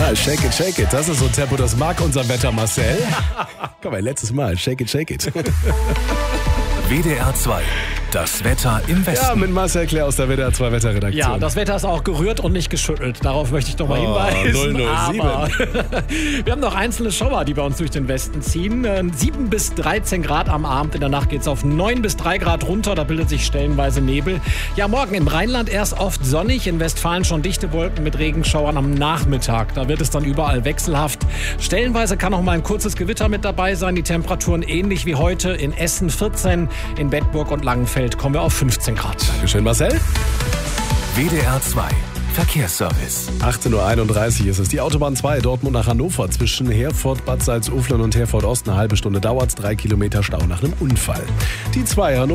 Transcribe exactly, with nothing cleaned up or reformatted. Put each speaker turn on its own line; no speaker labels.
Mal, shake it, shake it. Das ist so ein Tempo, das mag unser Wetter, Marcel. Komm mal, letztes Mal, shake it, shake it.
W D R zwei, das Wetter im Westen.
Ja, mit Marcel Claire aus der W D R zwei Wetterredaktion.
Ja, das Wetter ist auch gerührt und nicht geschüttelt. Darauf möchte ich doch mal
Oh,
hinweisen.
null null sieben.
Aber wir haben noch einzelne Schauer, die bei uns durch den Westen ziehen. sieben bis dreizehn Grad am Abend. In der Nacht geht es auf neun bis drei Grad runter. Da bildet sich stellenweise Nebel. Ja, morgen im Rheinland erst oft sonnig. In Westfalen schon dichte Wolken mit Regenschauern am Nachmittag. Da wird es dann überall wechselhaft. Stellenweise kann auch mal ein kurzes Gewitter mit dabei sein. Die Temperaturen ähnlich wie heute. In Essen vierzehn, in Bedburg und Langenfeld kommen wir auf fünfzehn Grad.
Dankeschön, Marcel.
W D R zwei, Verkehrsservice.
achtzehn Uhr einunddreißig ist es. Die Autobahn zwei, Dortmund nach Hannover. Zwischen Herford, Bad Salzuflen und Herford Ost. Eine halbe Stunde dauert es. Drei Kilometer Stau nach einem Unfall. Die zwei Hannover.